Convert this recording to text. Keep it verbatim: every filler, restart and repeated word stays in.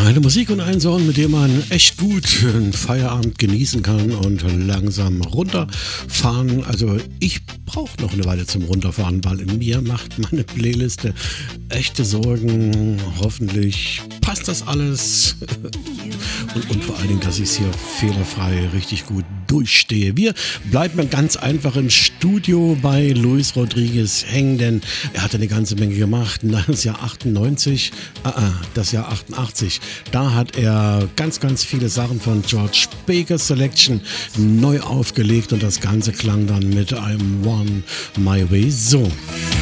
Eine Musik und ein Song, mit dem man echt gut einen Feierabend genießen kann und langsam runterfahren. Also ich brauche noch eine Weile zum Runterfahren, weil in mir macht meine Playliste echte Sorgen. Hoffentlich passt das alles. Und, und vor allen Dingen, dass ich es hier fehlerfrei richtig gut durchstehe. Wir bleiben ganz einfach im Studio bei Luis Rodriguez hängen, denn er hat eine ganze Menge gemacht. Das Jahr achtundneunzig, ah, ah, das Jahr achtundachtzig, da hat er ganz, ganz viele Sachen von George Baker Selection neu aufgelegt und das Ganze klang dann mit I'm On My Way so.